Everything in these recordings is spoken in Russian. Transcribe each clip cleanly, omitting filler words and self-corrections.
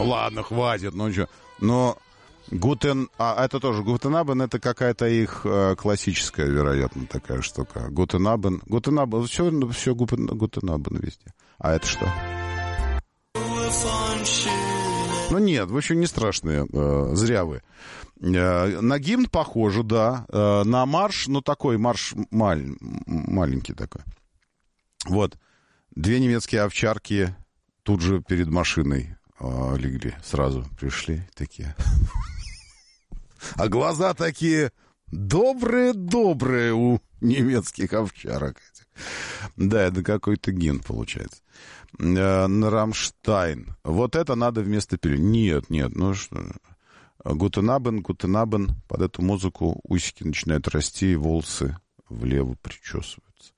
ладно, хватит, ну что. Но это тоже Гутенабен, это какая-то их классическая, вероятно, такая штука. Гутенабен, все Гутенабен везде. А это что? Ну нет, вы еще не страшные, зря вы. На гимн похоже, да. На марш, ну такой марш маленький такой. Вот. 2 немецкие овчарки тут же перед машиной легли. Сразу пришли такие. А глаза такие добрые-добрые у немецких овчарок. Да, это какой-то гимн получается. На Рамштайн. Вот это надо вместо перевода. Нет, ну что... Гутенабен, под эту музыку усики начинают расти, и волосы влево причесываются.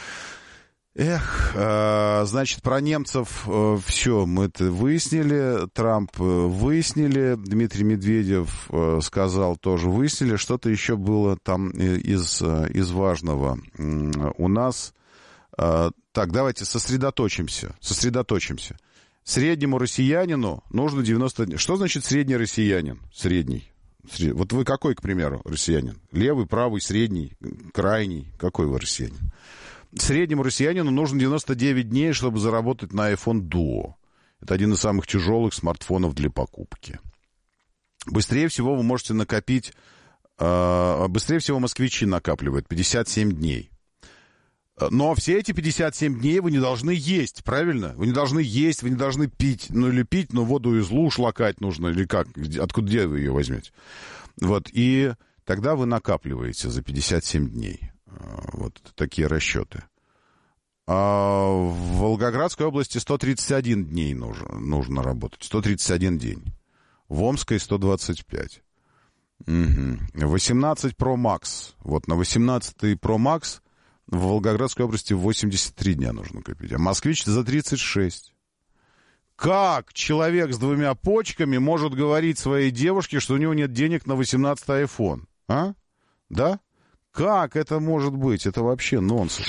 Эх, значит, про немцев все мы это выяснили, Трамп выяснили, Дмитрий Медведев сказал, тоже выяснили, что-то еще было там из важного у нас. Так, давайте сосредоточимся. Среднему россиянину нужно 90... Что значит средний россиянин? Средний. Вот вы какой, к примеру, россиянин? Левый, правый, средний, крайний? Какой вы россиянин? Среднему россиянину нужно 99 дней, чтобы заработать на iPhone Duo. Это один из самых тяжелых смартфонов для покупки. Быстрее всего вы можете накопить... Быстрее всего москвичи накапливают 57 дней. Но все эти 57 дней вы не должны есть, правильно? Вы не должны есть, вы не должны пить. Ну, или пить, но воду из луж лакать нужно, или как? Где вы ее возьмете? Вот, и тогда вы накапливаете за 57 дней. Вот такие расчеты. А в Волгоградской области 131 дней нужно работать. 131 день. В Омской 125. Угу. 18 Pro Max. Вот на 18 Pro Max... В Волгоградской области 83 дня нужно копить, а москвич за 36. Как человек с 2 почками может говорить своей девушке, что у него нет денег на 18-й iPhone? А? Да? Как это может быть? Это вообще нонсенс.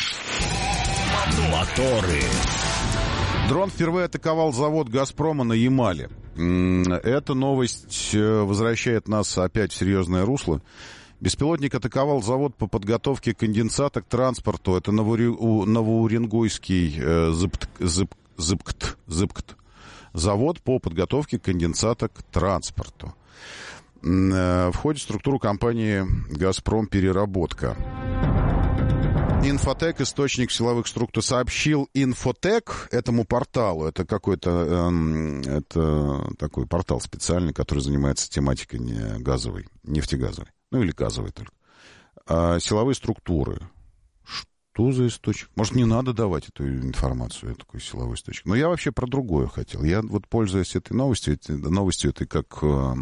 Моторы. Дрон впервые атаковал завод «Газпрома» на Ямале. Эта новость возвращает нас опять в серьезное русло. Беспилотник атаковал завод по подготовке конденсата к транспорту. Это Новоуренгойский ЗыбКТ. Завод по подготовке конденсата к транспорту. Входит в структуру компании «Газпром Переработка». Инфотек, источник силовых структур, сообщил Инфотек этому порталу. Это какой-то это такой портал специальный, который занимается тематикой не газовой, нефтегазовой. Ну, или газовые только. Силовые структуры. Что за источник? Может, не надо давать эту информацию, такой силовой источник. Но я вообще про другое хотел. Я вот, пользуясь этой новостью этой как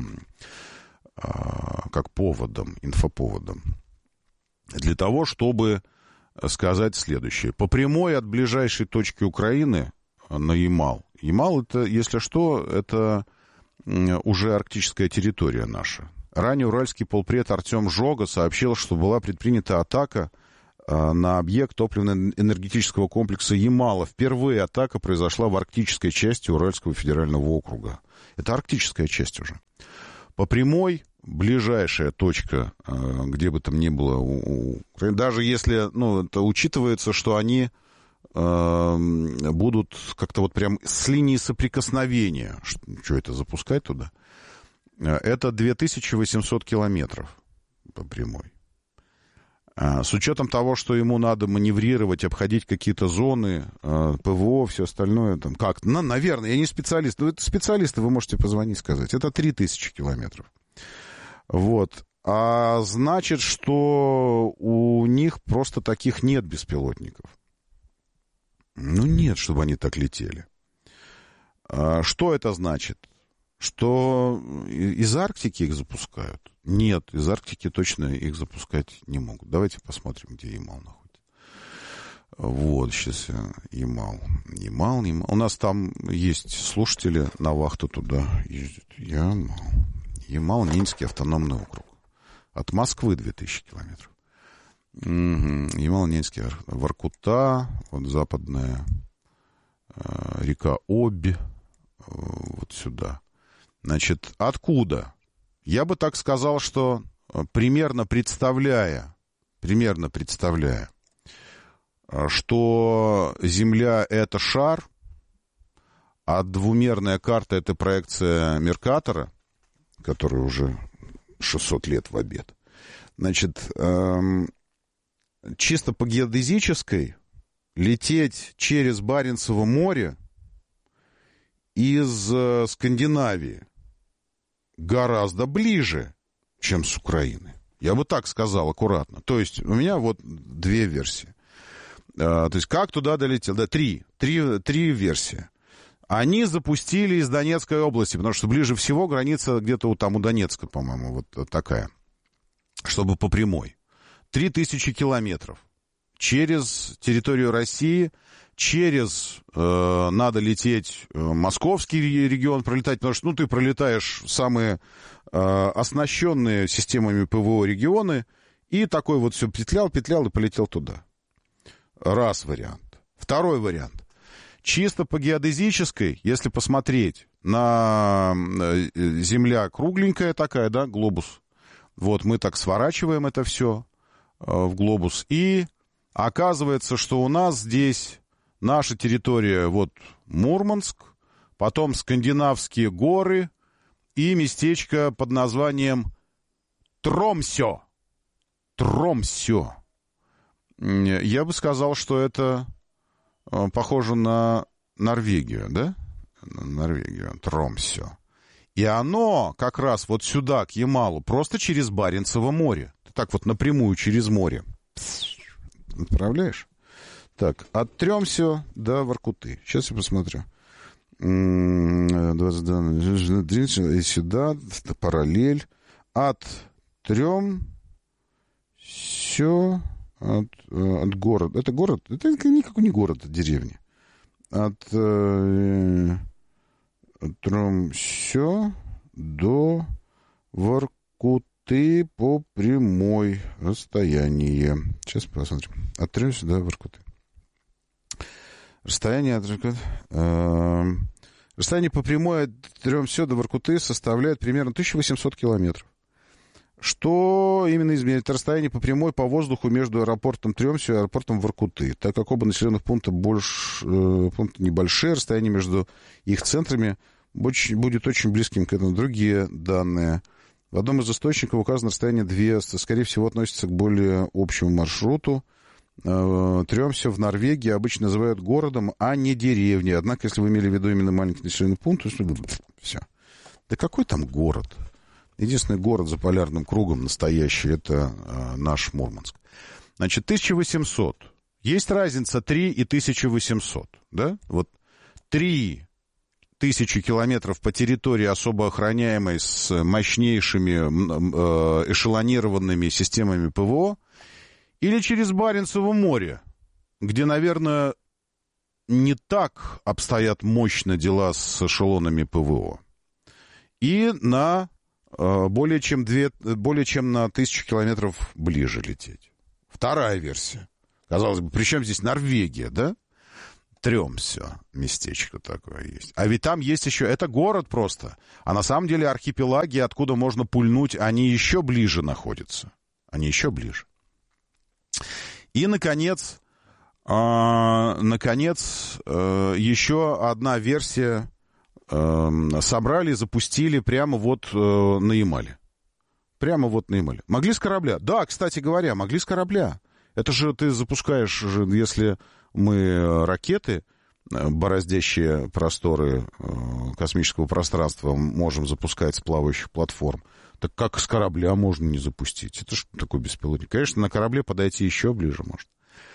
поводом, инфоповодом, для того, чтобы сказать следующее. По прямой от ближайшей точки Украины на Ямал. Ямал, это, если что, это уже арктическая территория наша. Ранее уральский полпред Артем Жога сообщил, что была предпринята атака на объект топливно-энергетического комплекса Ямала. Впервые атака произошла в арктической части Уральского федерального округа. Это арктическая часть уже. По прямой, ближайшая точка, где бы там ни было, даже если, это учитывается, что они будут как-то вот прям с линии соприкосновения, что это, запускать туда? Это 2800 километров по прямой. С учетом того, что ему надо маневрировать, обходить какие-то зоны, ПВО, все остальное, там как? Наверное, я не специалист, но это специалисты, вы можете позвонить, сказать. Это 3000 километров. Вот. А значит, что у них просто таких нет беспилотников. Нет, чтобы они так летели. Что это значит? Что из Арктики их запускают? Нет, из Арктики точно их запускать не могут. Давайте посмотрим, где Ямал находится. Вот, сейчас Ямал. У нас там есть слушатели, на вахту туда ездят. Ямал, Ненецкий автономный округ. От Москвы 2000 километров. Ямал, Ненецкий, Воркута, вот западная река Обь, вот сюда. Значит, откуда? Я бы так сказал, что примерно представляя, что Земля — это шар, а двумерная карта — это проекция Меркатора, которая уже 600 лет в обед. Значит, чисто по геодезической лететь через Баренцево море из Скандинавии гораздо ближе, чем с Украины. Я бы так сказал аккуратно. То есть у меня вот две версии. То есть как туда долетел? Да, три версии. Они запустили из Донецкой области, потому что ближе всего граница где-то там у Донецка, по-моему, вот такая, чтобы по прямой. 3000 километров через территорию России, надо лететь московский регион, пролетать, потому что, ты пролетаешь самые оснащенные системами ПВО регионы, и такой вот все петлял и полетел туда. Раз вариант. Второй вариант. Чисто по геодезической, если посмотреть на Земля кругленькая такая, да, глобус. Вот мы так сворачиваем это все в глобус, и оказывается, что у нас здесь наша территория, вот Мурманск, потом Скандинавские горы и местечко под названием Тромсё. Я бы сказал, что это похоже на Норвегию, да? Норвегию, Тромсё. И оно как раз вот сюда, к Ямалу, просто через Баренцево море. Ты так вот напрямую через море отправляешь. Так, от Тромсё до Воркуты. Сейчас я посмотрю. И сюда, параллель. От Тромсё, от города. Это город? Это никакой не город, это деревня. От Тромсё до Воркуты по прямой расстояние. Сейчас посмотрим. От Тромсё до Воркуты. Расстояние по прямой от Тромсё до Воркуты составляет примерно 1800 километров. Что именно изменяет расстояние по прямой по воздуху между аэропортом Тромсё и аэропортом Воркуты? Так как оба населенных пункта небольшие, расстояние между их центрами будет очень близким к этому. Другие данные. В одном из источников указано расстояние 200, скорее всего, относится к более общему маршруту. Тромсё в Норвегии обычно называют городом, а не деревней. Однако, если вы имели в виду именно маленький населенный пункт, то все. Да какой там город? Единственный город за полярным кругом настоящий — это наш Мурманск. Значит, 1800. Есть разница 3 и 1800, да? Вот 3000 километров по территории особо охраняемой с мощнейшими эшелонированными системами ПВО, или через Баренцево море, где, наверное, не так обстоят мощно дела с эшелонами ПВО, и на более чем на 1000 километров ближе лететь. Вторая версия. Казалось бы, при чем здесь Норвегия, да? Тромсё, местечко такое есть. А ведь там есть еще... Это город просто. А на самом деле архипелаги, откуда можно пульнуть, они еще ближе находятся. Они еще ближе. И, наконец, еще одна версия. Собрали, запустили прямо вот на Ямале. Прямо вот на Ямале. Могли с корабля. Да, кстати говоря, могли с корабля. Это же ты запускаешь, если мы ракеты, бороздящие просторы космического пространства, можем запускать с плавающих платформ, так как с корабля можно не запустить? Это же такой беспилотник. Конечно, на корабле подойти еще ближе может.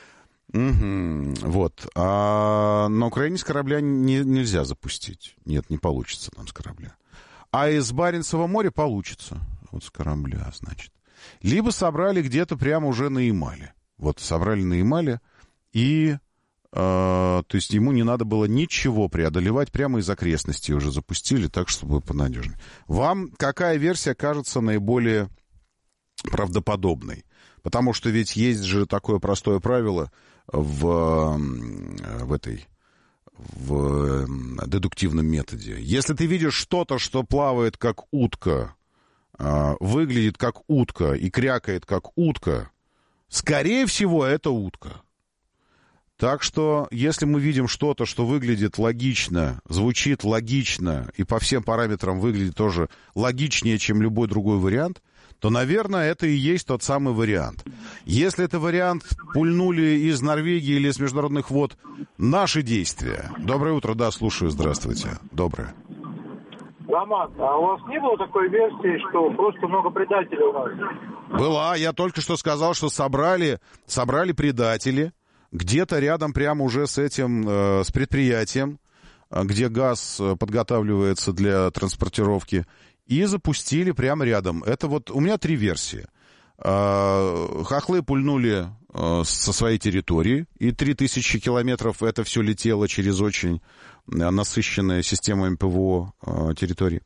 Вот. А на Украине с корабля нельзя запустить. Нет, не получится там с корабля. А из Баренцева моря получится. Вот с корабля, значит. Либо собрали где-то прямо уже на Ямале. Вот, собрали на Ямале, и... то есть ему не надо было ничего преодолевать, прямо из окрестностей уже запустили, так, чтобы понадежнее. Вам какая версия кажется наиболее правдоподобной? Потому что ведь есть же такое простое правило в в дедуктивном методе. Если ты видишь что-то, что плавает как утка, выглядит как утка и крякает как утка, скорее всего, это утка. Так что, если мы видим что-то, что выглядит логично, звучит логично и по всем параметрам выглядит тоже логичнее, чем любой другой вариант, то, наверное, это и есть тот самый вариант. Если это вариант пульнули из Норвегии или из международных вод, наши действия. Доброе утро, да, слушаю, здравствуйте. Доброе. Роман, а у вас не было такой версии, что просто много предателей у нас? Была, я только что сказал, что собрали предатели. Где-то рядом прямо уже с этим, с предприятием, где газ подготавливается для транспортировки, и запустили прямо рядом. Это вот у меня 3 версии. Хохлы пульнули со своей территории, и 3000 километров это все летело через очень насыщенную систему ПВО территории.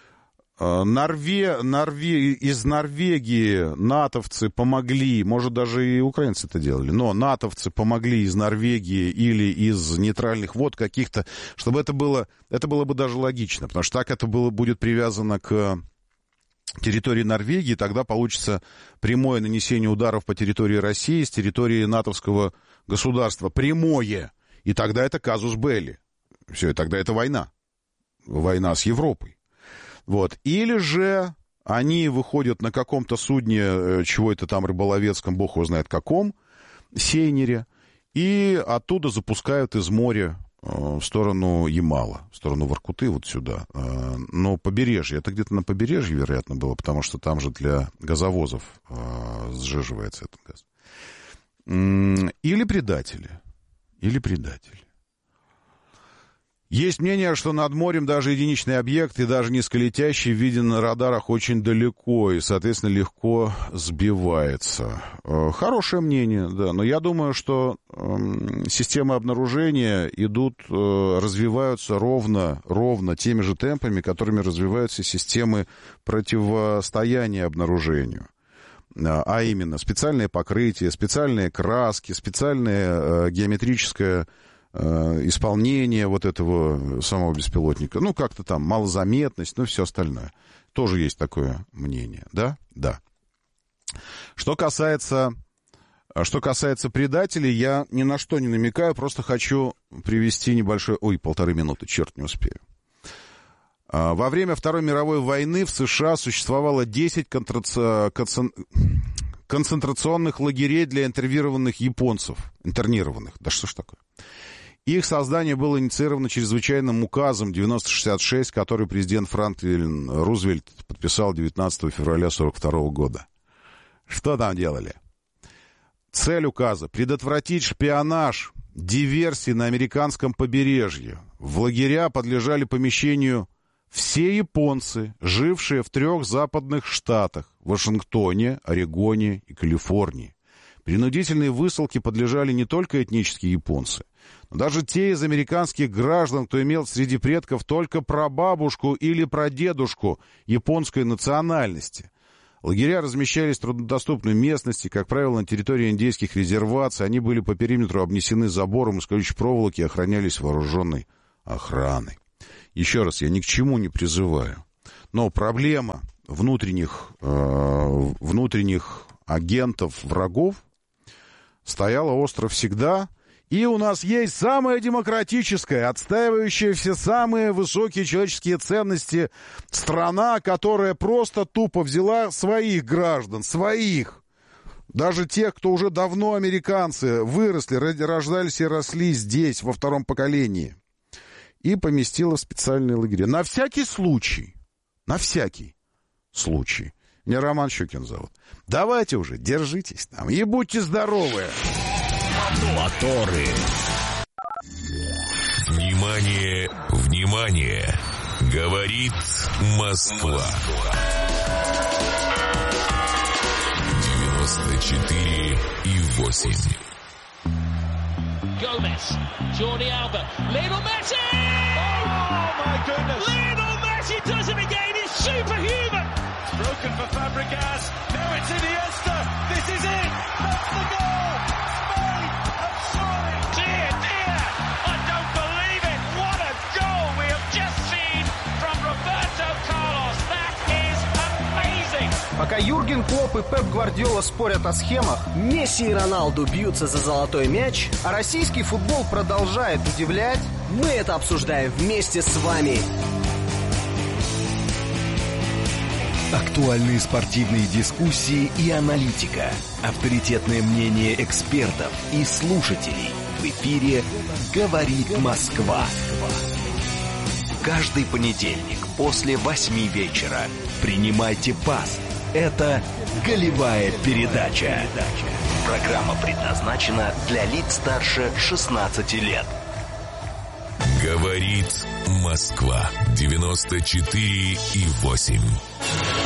Из Норвегии натовцы помогли, может, даже и украинцы это делали, но натовцы помогли из Норвегии или из нейтральных вод каких-то, чтобы это было бы даже логично, потому что так это будет привязано к территории Норвегии, тогда получится прямое нанесение ударов по территории России с территории натовского государства. Прямое. И тогда это казус белли. Все, и тогда это война. Война с Европой. Вот. Или же они выходят на каком-то судне, чего это там, рыболовецком, бог его знает каком, сейнере, и оттуда запускают из моря в сторону Ямала, в сторону Воркуты, вот сюда. Но побережье, это где-то на побережье, вероятно, было, потому что там же для газовозов сжиживается этот газ. Или предатели. Есть мнение, что над морем даже единичный объект и даже низколетящий виден на радарах очень далеко и, соответственно, легко сбивается. Хорошее мнение, да. Но я думаю, что системы обнаружения развиваются ровно теми же темпами, которыми развиваются системы противостояния обнаружению. А именно специальное покрытие, специальные краски, специальное геометрическое исполнение вот этого самого беспилотника. Ну, как-то там малозаметность, ну, все остальное. Тоже есть такое мнение, да? Да. Что касается предателей, я ни на что не намекаю, просто хочу привести небольшой... 1,5 минуты, черт, не успею. Во время Второй мировой войны в США существовало 10 концентрационных лагерей для интернированных японцев. Да что ж такое? Их создание было инициировано чрезвычайным указом 9066, который президент Франклин Рузвельт подписал 19 февраля 1942 года. Что там делали? Цель указа — предотвратить шпионаж, диверсии на американском побережье. В лагеря подлежали помещению все японцы, жившие в 3 западных штатах — Вашингтоне, Орегоне и Калифорнии. Принудительной высылке подлежали не только этнические японцы, но даже те из американских граждан, кто имел среди предков только прабабушку или прадедушку японской национальности. Лагеря размещались в труднодоступной местности, как правило, на территории индейских резерваций. Они были по периметру обнесены забором из колючей проволоки и охранялись вооруженной охраной. Еще раз, я ни к чему не призываю. Но проблема внутренних агентов, врагов стояла остро всегда. И у нас есть самая демократическая, отстаивающая все самые высокие человеческие ценности страна, которая просто тупо взяла своих граждан, своих, даже тех, кто уже давно американцы, выросли, рождались и росли здесь, во 2-м поколении, и поместила в специальные лагеря. На всякий случай. Меня Роман Щукин зовут. Давайте уже, держитесь там и будьте здоровы. Моторы. Внимание, внимание! Говорит Москва. 94,8. Gomez, Jordi Alba, Lionel Messi! Oh my goodness! Lionel Messi does it again. It's superhuman. It's broken for Fabregas. Now it's Iniesta. This is it. That's the goal. Spain have scored. Dear, I don't believe it. Пока Юрген Клопп и Пеп Гвардиола спорят о схемах, Месси и Роналду бьются за золотой мяч, а российский футбол продолжает удивлять, мы это обсуждаем вместе с вами. Актуальные спортивные дискуссии и аналитика. Авторитетное мнение экспертов и слушателей. В эфире «Говорит Москва». Каждый понедельник после 8 вечера принимайте пас. Это «Голевая передача». Программа предназначена для лиц старше 16 лет. «Говорит Москва» 94,8.